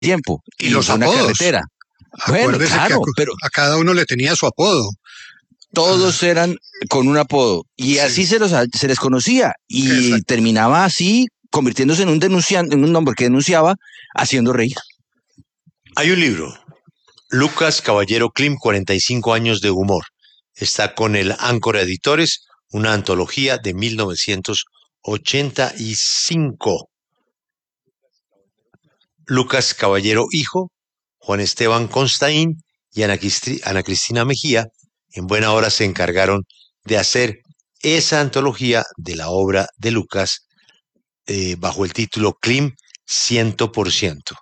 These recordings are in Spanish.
tiempo Y los fue una apodos. carretera. Bueno, Acuérdese claro, que pero a cada uno le tenía su apodo. todos eran con un apodo y Sí. así se les conocía y Exacto. terminaba así convirtiéndose en un denunciante, en un hombre que denunciaba, haciendo reír. Hay un libro, Lucas Caballero Klim, 45 años de humor. Está con el Áncora Editores, una antología de 1985. Lucas Caballero hijo, Juan Esteban Constaín y Ana Cristina Mejía, en buena hora se encargaron de hacer esa antología de la obra de Lucas bajo el título Klim 100%.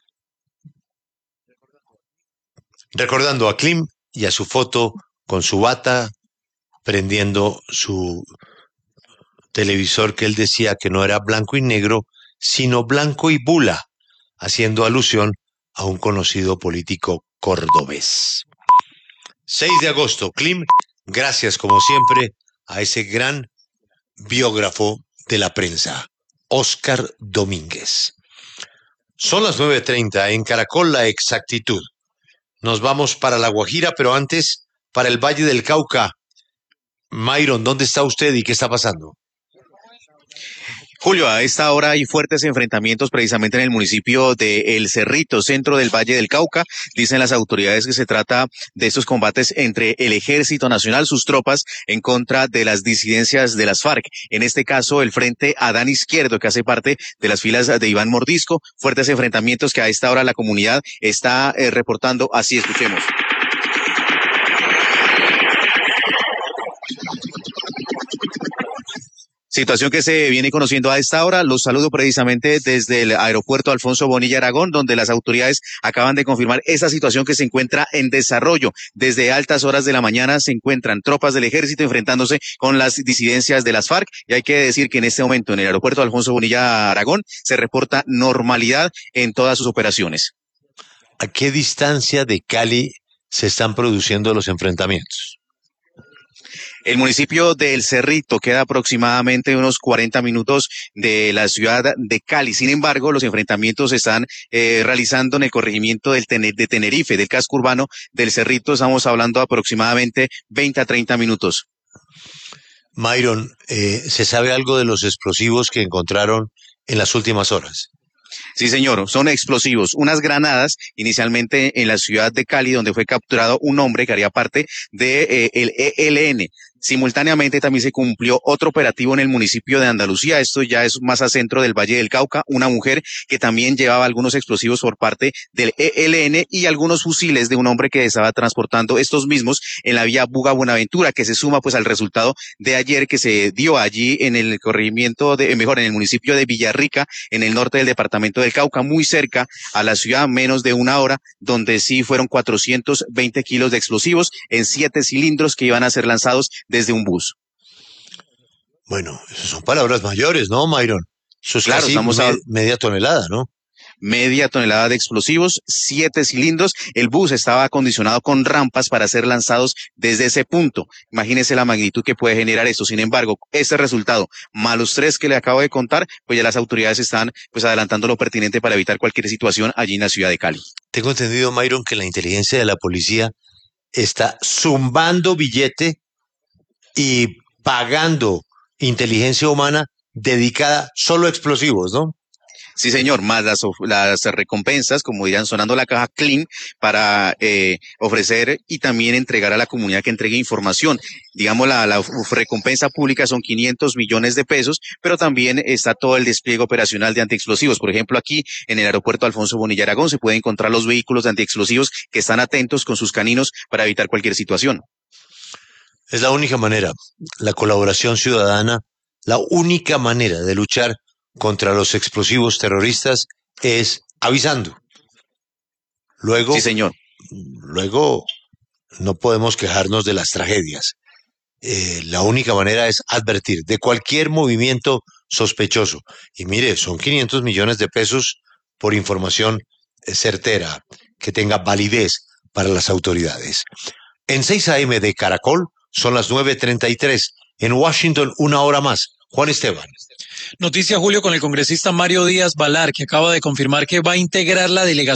Recordando a Klim y a su foto con su bata, prendiendo su televisor que él decía que no era blanco y negro, sino blanco y bula, haciendo alusión a un conocido político cordobés. 6 de agosto, Klim, gracias como siempre a ese gran biógrafo de la prensa, Óscar Domínguez. Son las 9:30 en Caracol, La Exactitud. Nos vamos para La Guajira, pero antes para el Valle del Cauca. Myron, ¿dónde está usted y qué está pasando? Julio, a esta hora hay fuertes enfrentamientos precisamente en el municipio de El Cerrito, centro del Valle del Cauca. Dicen las autoridades que se trata de estos combates entre el Ejército Nacional, sus tropas, en contra de las disidencias de las FARC. En este caso, el Frente Adán Izquierdo, que hace parte de las filas de Iván Mordisco. Fuertes enfrentamientos que a esta hora la comunidad está reportando. Así escuchemos. Situación que se viene conociendo a esta hora. Los saludo precisamente desde el aeropuerto Alfonso Bonilla Aragón, donde las autoridades acaban de confirmar esta situación que se encuentra en desarrollo. Desde altas horas de la mañana se encuentran tropas del ejército enfrentándose con las disidencias de las FARC. Y hay que decir que en este momento en el aeropuerto Alfonso Bonilla Aragón se reporta normalidad en todas sus operaciones. ¿A qué distancia de Cali se están produciendo los enfrentamientos? El municipio de El Cerrito queda aproximadamente unos 40 minutos de la ciudad de Cali. Sin embargo, los enfrentamientos se están realizando en el corregimiento de Tenerife, del casco urbano del Cerrito. Estamos hablando aproximadamente 20 a 30 minutos. Myron, ¿se sabe algo de los explosivos que encontraron en las últimas horas? Sí, señor, son explosivos, unas granadas inicialmente en la ciudad de Cali, donde fue capturado un hombre que haría parte de el ELN. Simultáneamente también se cumplió otro operativo en el municipio de Andalucía. Esto ya es más a centro del Valle del Cauca. Una mujer que también llevaba algunos explosivos por parte del ELN y algunos fusiles de un hombre que estaba transportando estos mismos en la vía Buga-Buenaventura, que se suma pues al resultado de ayer que se dio allí en el corregimiento en el municipio de Villarrica, en el norte del departamento del Cauca, muy cerca a la ciudad, menos de una hora, donde sí fueron 420 kilos de explosivos en 7 cilindros que iban a ser lanzados desde un bus. Bueno, esas son palabras mayores, ¿no, Myron? Eso es claro, casi media tonelada, ¿no? Media tonelada de explosivos, 7 cilindros. El bus estaba acondicionado con rampas para ser lanzados desde ese punto. Imagínese la magnitud que puede generar esto. Sin embargo, este resultado, más los 3 que le acabo de contar, pues ya las autoridades están pues adelantando lo pertinente para evitar cualquier situación allí en la ciudad de Cali. Tengo entendido, Myron, que la inteligencia de la policía está zumbando billete y pagando inteligencia humana dedicada solo a explosivos, ¿no? Sí, señor, más las recompensas, como dirán, sonando la caja clean para ofrecer y también entregar a la comunidad que entregue información. Digamos, la recompensa pública son 500 millones de pesos, pero también está todo el despliegue operacional de antiexplosivos. Por ejemplo, aquí en el aeropuerto Alfonso Bonilla Aragón se pueden encontrar los vehículos de antiexplosivos que están atentos con sus caninos para evitar cualquier situación. Es la única manera, la colaboración ciudadana, la única manera de luchar contra los explosivos terroristas es avisando. Luego, sí, señor. Luego no podemos quejarnos de las tragedias. La única manera es advertir de cualquier movimiento sospechoso. Y mire, son 500 millones de pesos por información certera, que tenga validez para las autoridades. En 6 AM de Caracol son las 9:33. En Washington, 1 hora más. Juan Esteban. Noticia, Julio, con el congresista Mario Díaz Balar, que acaba de confirmar que va a integrar la delegación